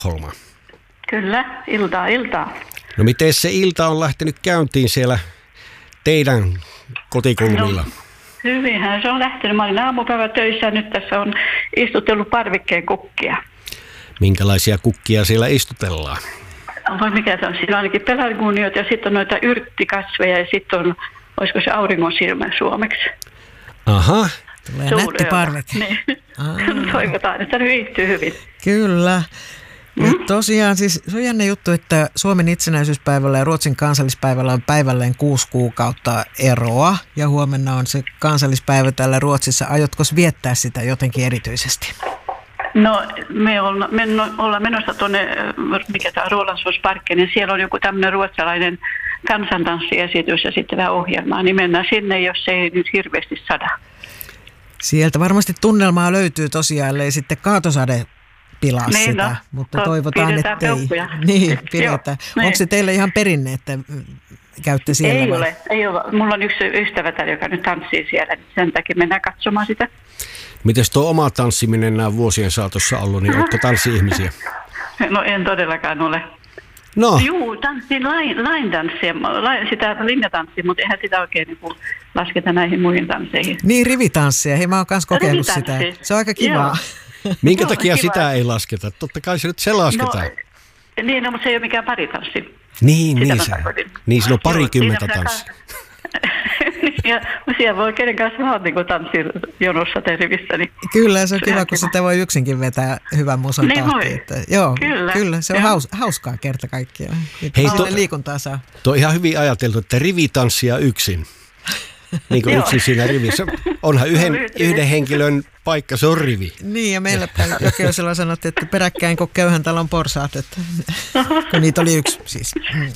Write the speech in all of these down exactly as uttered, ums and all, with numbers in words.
Holma. Kyllä, iltaa, iltaa. No miten se ilta on lähtenyt käyntiin siellä teidän kotikulmilla? No, hyvinhän se on lähtenyt. Mä olin aamupäivä töissä ja nyt tässä on istutellut parvikkeen kukkia. Minkälaisia kukkia siellä istutellaan? Voi mikä se on? Siinä on ainakin pelargoniot ja sitten on noita yrttikasveja ja sitten on, olisiko se auringon silmä suomeksi? Aha. Tulee nätti parveke. Niin. Toivotaan, että ne viihtyy hyvin. Kyllä. Ja tosiaan siis se on jännä juttu, että Suomen itsenäisyyspäivällä ja Ruotsin kansallispäivällä on päivälleen kuusi kuukautta eroa. Ja huomenna on se kansallispäivä täällä Ruotsissa. Aiotko viettää sitä jotenkin erityisesti? No me olla, menno, ollaan menossa tuonne, mikä tämä Rålambshovsparken, niin siellä on joku tämmöinen ruotsalainen kansantanssiesitys ja sitten vähän ohjelmaa. Niin mennään sinne, jos ei nyt hirveästi sada. Sieltä varmasti tunnelmaa löytyy tosiaan, ellei sitten kaatosade pilaa niin, sitä, no, mutta toivotaan, että ei. Niin, pidetään. Onko niin. Se teille ihan perinne, että käytte siellä? Ei vai? ole, ei ole. Mulla on yksi ystävä, joka nyt tanssii siellä, niin sen takia mennään katsomaan sitä. Mites tuo oma tanssiminen nämä vuosien saatossa ollut, niin oletko tanssi-ihmisiä? No en todellakaan ole. No. Juu, tanssin line, line tanssia, sitä linjatanssia, mutta eihän sitä oikein niin kuin lasketa näihin muihin tansseihin. Niin, rivitanssia. Hei, mä oon kanssa kokeillut sitä. Se on aika kivaa. Minkä takia kiva. Sitä ei lasketa? Totta kai se nyt se lasketaan. No, niin, no, mutta se ei ole mikään paritanssi. Niin, sitä niin se. Niin, siinä on parikymmentä tanssia. Ja siellä voi kenen kanssa vaan niin tanssia jonossa tai rivissä. Niin kyllä, se on kiva, kun sitä voi yksinkin vetää hyvän musan niin tahtiin. Että, joo, kyllä, kyllä, se on haus, hauskaa kerta kaikkiaan. Hei, to, liikuntaa saa. Tuo on ihan hyvin ajateltu, että rivitanssia yksin. Niin kuin yksin siinä rivissä. Onhan yhden, yhden henkilön paikka, se on rivi. Niin, ja meillä päin Jokioisella sanottiin, että peräkkäin kuin köyhän talon porsaat, että kun niitä oli yksi siis.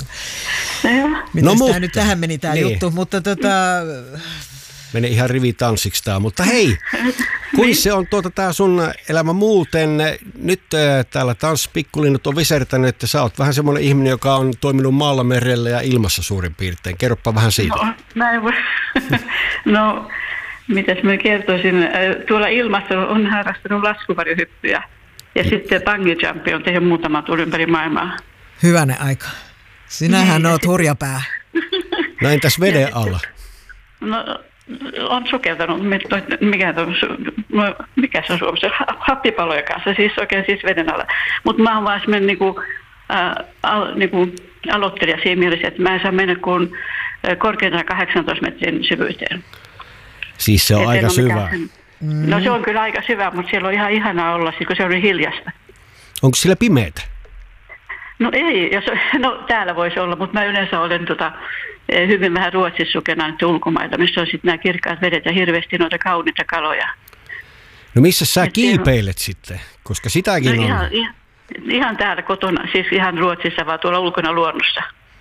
Miten no, tämä nyt tähän meni tämä niin. juttu, mutta tota... Mene ihan rivitanssiksi tämä, mutta hei, kuin se on tuota tämä sun elämä muuten, nyt äh, täällä Tanssipikkulinnut on visertänyt, että sä oot vähän semmoinen ihminen, joka on toiminut maalla, merellä ja ilmassa suurin piirtein. Kerropa vähän siitä. No, näin voi. No, mitäs mä kertoisin, tuolla ilmassa on harrastanut laskuvarjohyppyjä ja sitten bungee jumpi on tehnyt muutama tuolla ympäri maailmaa. Hyvänen aika. Sinähän niin, oot hurjapää. No entäs veden alla? No, on sukeltanut, mikä, mikä se on Suomessa, happipalojen kanssa, siis oikein siis veden alla. Mutta mä oon vaan semmoinen niinku, äh, al, niinku, aloittelija siinä mielessä, että mä en saa mennä kuin korkeintaan kahdeksantoista metrin syvyyteen. Siis se on et aika syvä. Mm. No se on kyllä aika syvä, mutta siellä on ihan ihanaa olla, kun se on niin hiljasta. Onko siellä pimeätä? No ei, jos, no täällä voisi olla, mutta mä yleensä olen tota, hyvin vähän Ruotsissa kenään ulkomaita, missä on sitten nämä kirkkaat vedet ja hirveästi noita kauniita kaloja. No missä sä et kiipeilet on sitten, koska sitäkin no, on? Ihan, ihan, ihan täällä kotona, siis ihan Ruotsissa, vaan tuolla ulkona luonnossa.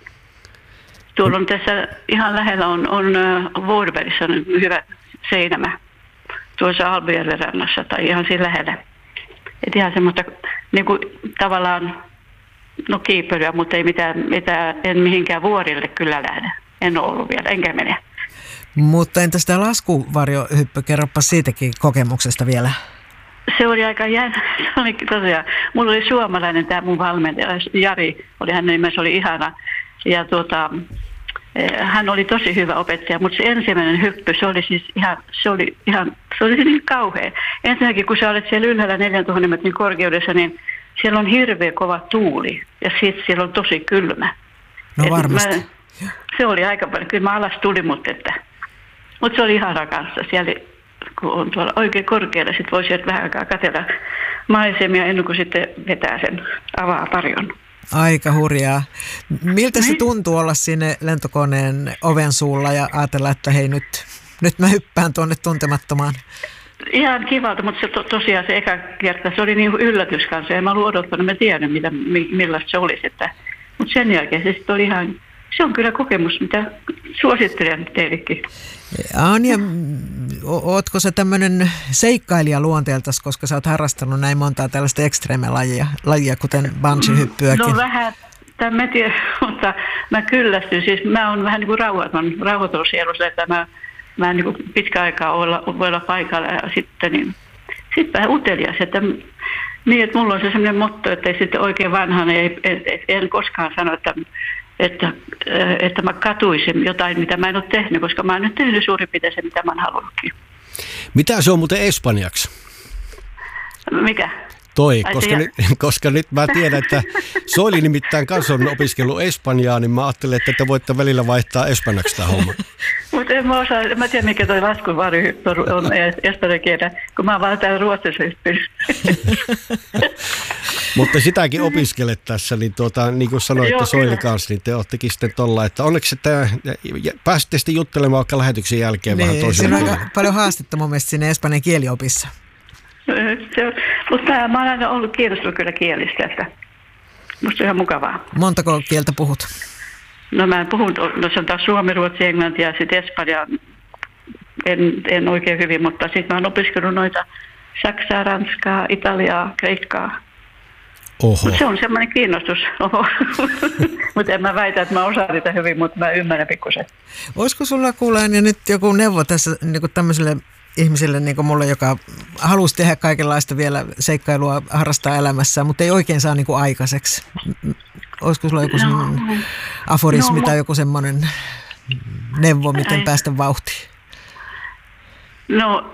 Tuolla on tässä ihan lähellä on, on Vårbergissa on hyvä seinämä, tuossa Albijärven rannassa tai ihan siinä lähellä. Et ihan semmoista niin kuin tavallaan, no kiipeilyä, mutta ei mitään, mitään, en mihinkään vuorille kyllä lähde. En ole ollut vielä, enkä mene. Mutta entäs tämä laskuvarjohyppy, kerropa siitäkin kokemuksesta vielä. Se oli aika jännä. Se oli tosiaan, mulla oli suomalainen tämä mun valmentaja, Jari, oli hänen nimensä, oli ihana. Ja tuota, hän oli tosi hyvä opettaja, mutta se ensimmäinen hyppy, se oli siis ihan, se oli ihan, se oli niin kauhea. Ensinnäkin, kun sä olet siellä ylhäällä neljäntuhannen metrin korkeudessa, niin siellä on hirveä kova tuuli ja sitten siellä on tosi kylmä. No varmasti. Mä, se oli aika paljon. Kyllä mä alas tuli, mutta, että, mutta se oli ihana kanssa. Siellä kun on tuolla oikein korkealla, sitten voi sieltä vähän aikaa katsella maisemia ennen kuin sitten vetää sen avaa parion. Aika hurjaa. Miltä se tuntuu olla sinne lentokoneen oven suulla ja ajatella, että hei nyt, nyt mä hyppään tuonne tuntemattomaan? Ihan kivalta, mutta se to, tosiaan se eka kerta, se oli niin yllätys kanssa. En mä ollut odottanut, mä tiedän mitä, millaista se olisi. Että, mutta sen jälkeen se sitten oli ihan, se on kyllä kokemus, mitä suosittelen teillekin. Anja, ootko sä tämmöinen seikkailija luonteeltasi, koska sä oot harrastanut näin montaa tällaista ekstreeme-lajia, lajia, kuten bungee-hyppyäkin? No vähän, tämän mä tiedän, mutta mä kyllästyn. Siis mä oon vähän niin kuin rauhaton, rauhaton sielussa, että mä Mä en niin pitkä aikaa olla, voi olla paikalla ja sitten niin, sit vähän utelias, että Niin, että mulla on se sellainen motto, että ei sitten oikein vanhana, ei, en koskaan sano, että, että, että mä katuisin jotain, mitä mä en ole tehnyt, koska mä oon nyt tehnyt suurin piirtein se, mitä mä oon halunnutkin. Mitä se on muuten espanjaksi? Mikä? Toi, koska nyt, koska nyt mä tiedän, että Soili nimittäin kanssa on opiskellut espanjaa, niin mä ajattelin, että te voitte välillä vaihtaa espanjaksi tämä homma. Mutta en mä osaa, mä tiedän mikä toi laskuvarjo on espanjan kielä, kun mä oon vaan täällä Ruotsissa. Mutta sitäkin opiskelet tässä, niin, tuota, niin kuin sanoitte Soili kanssa, niin te oottekin sitten tuolla, että onneksi te pääsitte sitten juttelemaan vaikka lähetyksen jälkeen niin, vähän toisella. Siinä on aika paljon haastetta mun mielestä sinne espanjan kieliopissa. Mutta mä oon aina ollut kiinnostunut kyllä kielistä, että musta on ihan mukavaa. Montako kieltä puhut? No mä puhun, no se on taas suomi, ruotsi, englanti ja sitten espanja. En, en oikein hyvin, mutta sitten mä oon opiskellut noita saksaa, ranskaa, italiaa, kreikkaa. Mutta se on semmoinen kiinnostus. Mutta en mä väitä, että mä osaan niitä hyvin, mutta mä ymmärrän pikkusen. Olisiko sulla kuuleen ja nyt joku neuvo tässä niin kuin tämmöiselle ihmisille niin kuin mulle, joka halusi tehdä kaikenlaista vielä seikkailua, harrastaa elämässään, mutta ei oikein saa niin kuin aikaiseksi? Olisiko sulla joku semmoinen no, aforismi no, tai joku semmoinen neuvo, miten ei. päästä vauhtiin? No,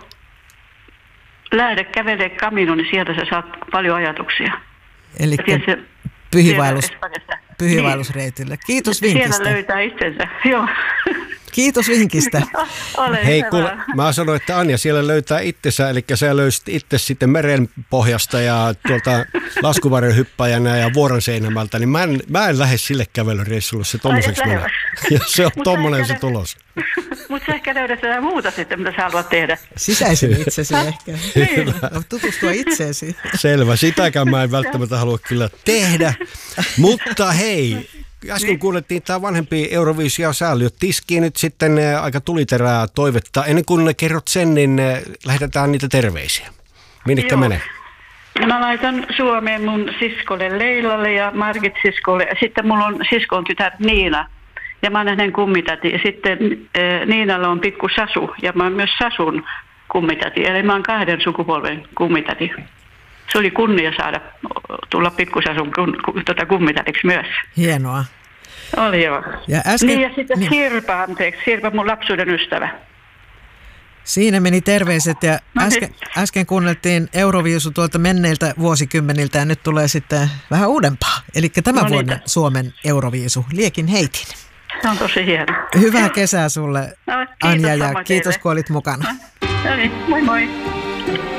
lähde kävelee Caminoon, niin sieltä sä saat paljon ajatuksia. Eli pyhivaellus, pyhivaellusreitille. Kiitos vinkistä. Siellä löytää itsensä, joo. Kiitos vinkistä. Ole Hei, hyvä. kuule, mä sanoin, että Anja siellä löytää itsensä, eli sä löysit itse sitten meren pohjasta ja tuolta laskuvarjohyppäjänä ja Vuorenseinämältä, niin mä en, mä en lähde sille kävelyreissulle, se tommoseksi menee. Ja se on tommonen se tulos. Mutta sä ehkä löydät jotain muuta sitten, mitä sä haluat tehdä. Sisäisen itsesi ehkä. Niin. Tutustua itseesi. Selvä, sitäkään mä en välttämättä halua kyllä tehdä. Mutta hei, äsken niin. kuulettiin tämä vanhempi Euroviisia sääli. Tiskii nyt sitten aika tuliterää toivetta. Ennen kuin kerrot sen, niin lähetetään niitä terveisiä. Minnekä menee? Mä laitan Suomeen mun siskolle Leilalle ja Margit siskolle. Sitten mulla on siskon tytär Niina. Ja mä oon hänen kummitäti. Ja sitten äh, Niinalla on pikku Sasu. Ja mä oon myös Sasun kummitäti. Eli mä oon kahden sukupolven kummitäti. Se oli kunnia saada tulla pikkusasun tuota kummitätiksi myös. Hienoa. Oli joo. Ja, äsken, niin ja sitten niin. Sirpa, anteeksi. Sirpa mun lapsuuden ystävä. Siinä meni terveiset ja äsken, äsken kuunneltiin Euroviisu tuolta menneiltä vuosikymmeniltä ja nyt tulee sitten vähän uudempaa. Eli tämän no vuonna niitä. Suomen Euroviisu, Liekin heitin. Se on tosi hieno. Hyvää kesää sulle, no, Anja, ja kiitos kun olit mukana. No niin, moi moi.